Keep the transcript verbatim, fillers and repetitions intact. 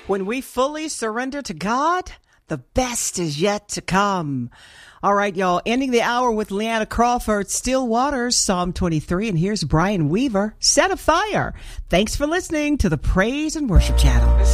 When we fully surrender to God, the best is yet to come. All right, y'all, ending the hour with Leanna Crawford, Still Waters, Psalm twenty-three, and here's Brian Weaver, Set Afire. Thanks for listening to the Praise and Worship Channel.